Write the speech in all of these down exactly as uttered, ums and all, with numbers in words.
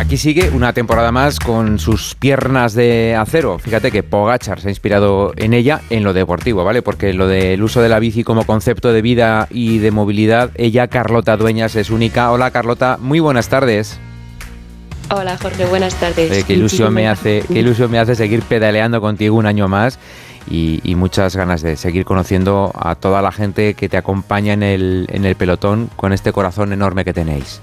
aquí sigue una temporada más con sus piernas de acero. Fíjate que Pogačar se ha inspirado en ella en lo deportivo, ¿vale? Porque lo del uso de la bici como concepto de vida y de movilidad, ella, Carlota Dueñas, es única. Hola, Carlota, muy buenas tardes. Hola, Jorge, buenas tardes. Eh, qué ilusión me hace, qué ilusión me hace seguir pedaleando contigo un año más y, y muchas ganas de seguir conociendo a toda la gente que te acompaña en el, en el pelotón con este corazón enorme que tenéis.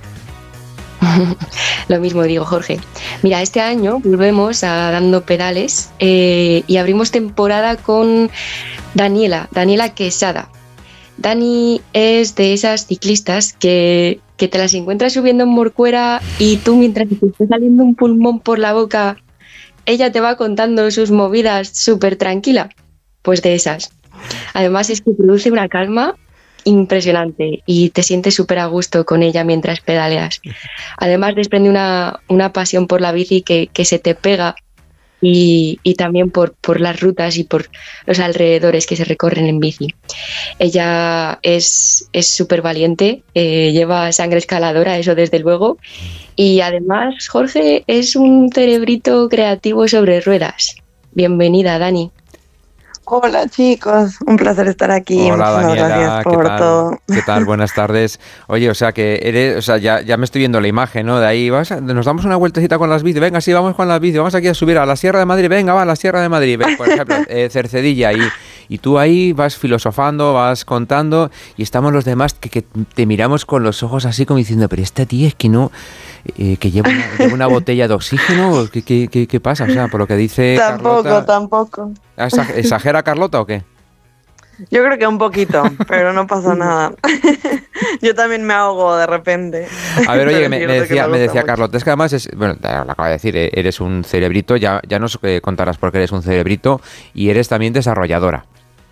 Lo mismo digo, Jorge. Mira, este año volvemos a Dando Pedales eh, y abrimos temporada con Daniela, Daniela Quesada. Dani es de esas ciclistas que, que te las encuentras subiendo en Morcuera y tú, mientras te está saliendo un pulmón por la boca, ella te va contando sus movidas súper tranquila. Pues de esas. Además es que produce una calma impresionante y te sientes súper a gusto con ella mientras pedaleas. Además desprende una, una pasión por la bici que, que se te pega y, y también por, por las rutas y por los alrededores que se recorren en bici. Ella es es súper valiente, eh, lleva sangre escaladora, eso desde luego, y además Jorge es un cerebrito creativo sobre ruedas. Bienvenida, Dani. Hola chicos, un placer estar aquí. Hola, Muchísimas Daniela, gracias ¿qué por tal? todo. ¿Qué tal? Buenas tardes. Oye, o sea que eres, o sea, ya, ya me estoy viendo la imagen, ¿no? De ahí vas, a- nos damos una vueltecita con las bici. Venga, sí, vamos con las bici. Vamos aquí a subir a la Sierra de Madrid. Venga, va a la Sierra de Madrid. Ven, por ejemplo, eh, Cercedilla y, y tú ahí vas filosofando, vas contando y estamos los demás que, que te miramos con los ojos así como diciendo, pero esta tía es que no, eh, que lleva una, lleva una botella de oxígeno. ¿Qué, qué, qué, qué pasa? O sea, por lo que dice Tampoco, Carlota. tampoco. ¿Exag- ¿Exagera Carlota o qué? Yo creo que un poquito, pero no pasa nada. Yo también me ahogo de repente. A ver, oye, Pero me, es me cierto que decía, me gusta decía mucho. Carlota, es que además es, bueno, te lo acaba de decir, eh, eres un cerebrito, ya, ya nos eh, contarás por qué eres un cerebrito y eres también desarrolladora.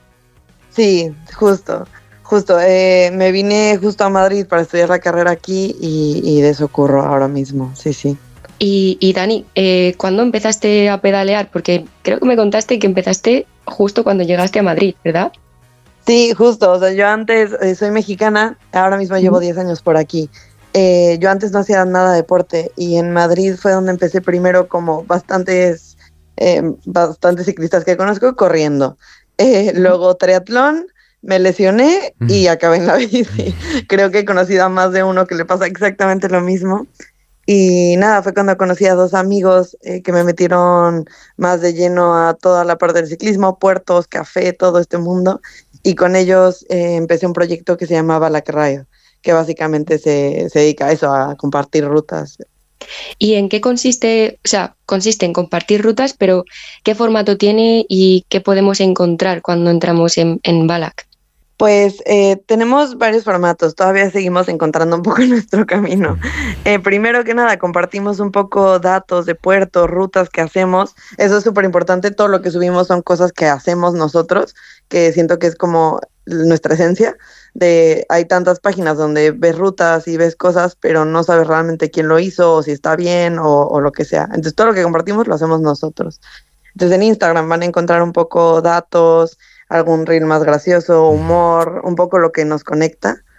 Sí, justo, justo. Eh, me vine justo a Madrid para estudiar la carrera aquí y, y de eso curro ahora mismo. Sí, sí. Y, y Dani, eh, ¿cuándo empezaste a pedalear? Porque creo que me contaste que empezaste justo cuando llegaste a Madrid, ¿verdad? Sí, justo. O sea, yo antes eh, soy mexicana, ahora mismo llevo diez años por aquí. Eh, yo antes no hacía nada de deporte y en Madrid fue donde empecé primero como bastantes, eh, bastantes ciclistas que conozco corriendo. Eh, luego triatlón, me lesioné y acabé en la bici. Creo que he conocido a más de uno que le pasa exactamente lo mismo. Y nada, fue cuando conocí a dos amigos eh, que me metieron más de lleno a toda la parte del ciclismo, puertos, café, todo este mundo. Y con ellos eh, empecé un proyecto que se llamaba La Carrayo, que básicamente se, se dedica a eso, a compartir rutas. ¿Y en qué consiste? O sea, consiste en compartir rutas, pero ¿qué formato tiene y qué podemos encontrar cuando entramos en, en Balak? Pues eh, tenemos varios formatos, todavía seguimos encontrando un poco nuestro camino. Eh, primero que nada, compartimos un poco datos de puertos, rutas que hacemos. Eso es súper importante, todo lo que subimos son cosas que hacemos nosotros, que siento que es como nuestra esencia. De, hay tantas páginas donde ves rutas y ves cosas, pero no sabes realmente quién lo hizo o si está bien o, o lo que sea. Entonces todo lo que compartimos lo hacemos nosotros. Entonces en Instagram van a encontrar un poco datos, algún reel más gracioso, humor, un poco lo que nos conecta